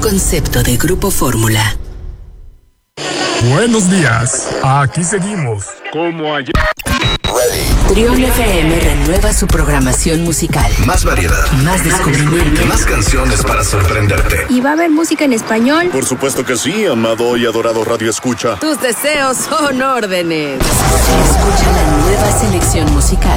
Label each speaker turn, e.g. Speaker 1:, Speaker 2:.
Speaker 1: concepto de Grupo Fórmula.
Speaker 2: Buenos días, aquí seguimos, como ayer.
Speaker 1: Trión FM renueva su programación musical.
Speaker 3: Más variedad,
Speaker 1: más descubrimiento,
Speaker 3: más canciones para sorprenderte.
Speaker 4: ¿Y va a haber música en español?
Speaker 5: Por supuesto que sí, amado y adorado Radio Escucha.
Speaker 1: Tus deseos son órdenes. Escucha la nueva selección musical